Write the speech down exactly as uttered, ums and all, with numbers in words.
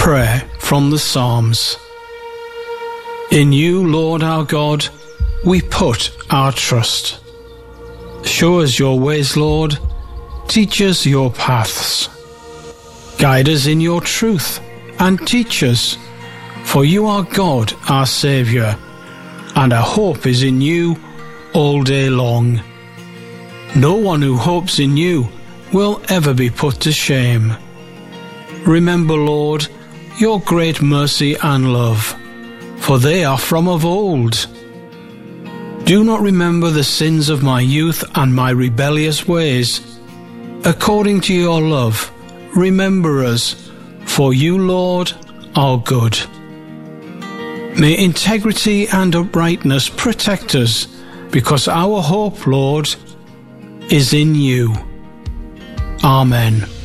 Prayer from the Psalms. In you, Lord our God, we put our trust. Show us your ways, Lord. Teach us your paths. Guide us in your truth and teach us, for you are God, our Saviour, and our hope is in you all day long. No one who hopes in you will ever be put to shame. Remember, Lord, your great mercy and love, for they are from of old. Do not remember the sins of my youth and my rebellious ways. According to your love, remember us, for you, Lord, are good. May integrity and uprightness protect us, because our hope, Lord, is in you. Amen.